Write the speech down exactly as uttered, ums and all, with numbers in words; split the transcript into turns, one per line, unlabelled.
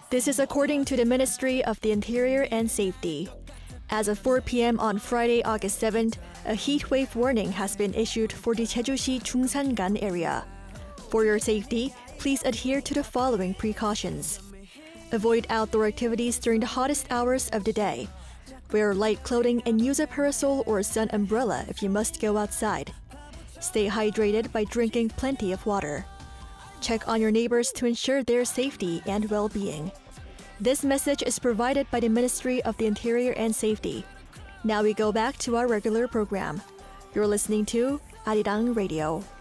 This is according to the Ministry of the Interior and Safety. As of four p m on Friday, August seventh, a heat wave warning has been issued for the Jeju-si Jungsan-gan area. For your safety, please adhere to the following precautions. Avoid outdoor activities during the hottest hours of the day. Wear light clothing and use a parasol or sun umbrella if you must go outside. Stay hydrated by drinking plenty of water. Check on your neighbors to ensure their safety and well-being. This message is provided by the Ministry of the Interior and Safety. Now we go back to our regular program. You're listening to Arirang Radio.